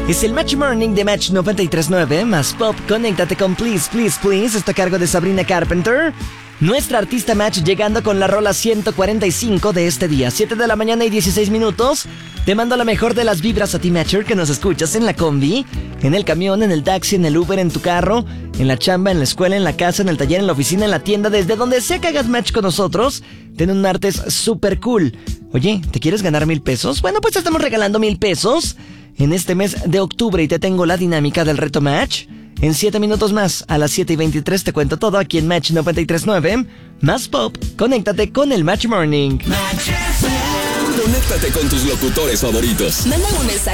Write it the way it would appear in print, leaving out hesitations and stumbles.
Es el Match Morning de Match 93.9 más Pop. Conéctate con Please, Please, Please. Está a cargo de Sabrina Carpenter. Nuestra artista Match llegando con la rola 145 de este día. 7 de la mañana y 16 minutos. Te mando la mejor de las vibras a ti, Matcher, que nos escuchas en la combi, en el camión, en el taxi, en el Uber, en tu carro, en la chamba, en la escuela, en la casa, en el taller, en la oficina, en la tienda, desde donde sea que hagas match con nosotros. Ten un martes súper cool. Oye, ¿te quieres ganar 1,000 pesos? Bueno, pues estamos regalando 1,000 pesos en este mes de octubre y te tengo la dinámica del reto Match. En 7 minutos más, a las 7:23 te cuento todo aquí en Match 93.9. Más Pop, conéctate con el Match Morning. Conéctate con tus locutores favoritos. Manda un mensaje